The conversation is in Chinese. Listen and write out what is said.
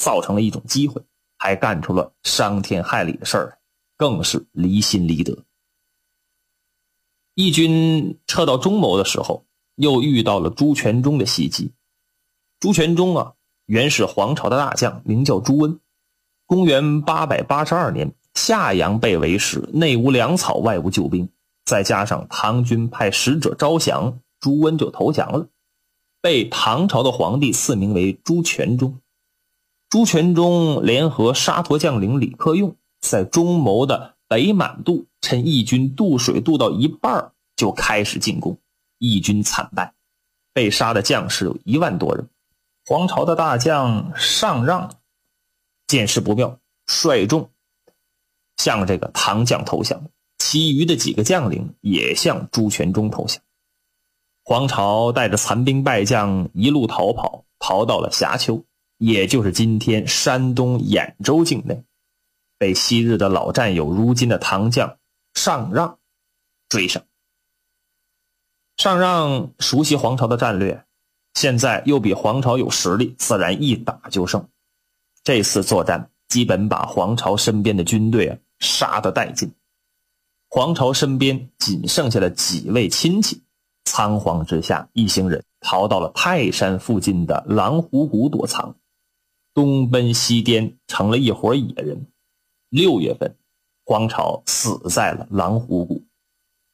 造成了一种机会，还干出了伤天害理的事儿，更是离心离德。义军撤到中牟的时候，又遇到了朱全忠的袭击。朱全忠原是黄巢的大将，名叫朱温。公元882年，夏阳被围时，内无粮草，外无救兵，再加上唐军派使者招降，朱温就投降了，被唐朝的皇帝赐名为朱全忠。朱全忠联合沙陀将领李克用，在中牟的北满渡，趁义军渡水渡到一半就开始进攻，义军惨败，被杀的将士有1万多人。黄巢的大将上让见势不妙，率众向这个唐将投降，其余的几个将领也向朱全忠投降。黄巢带着残兵败将一路逃跑，逃到了峡丘，也就是今天山东兖州境内，被昔日的老战友如今的唐将上让追上。上让熟悉黄巢的战略，现在又比黄巢有实力，自然一打就胜。这次作战基本把黄巢身边的军队杀得殆尽，黄巢身边仅剩下了几位亲戚。仓皇之下，一行人逃到了泰山附近的狼虎谷躲藏，东奔西颠，成了一伙野人。6月份，黄巢死在了狼虎谷。